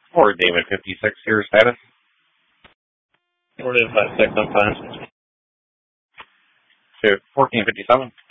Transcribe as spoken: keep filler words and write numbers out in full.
Or David fifty-six, your status? Or David fifty-six, I'm fine. To fourteen fifty-seven.